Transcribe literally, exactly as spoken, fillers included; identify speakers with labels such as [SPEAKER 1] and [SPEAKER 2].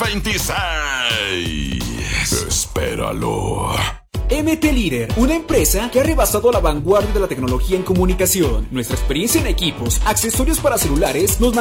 [SPEAKER 1] veintiséis. Espéralo.
[SPEAKER 2] M T Líder, una empresa que ha rebasado la vanguardia de la tecnología en comunicación. Nuestra experiencia en equipos, accesorios para celulares nos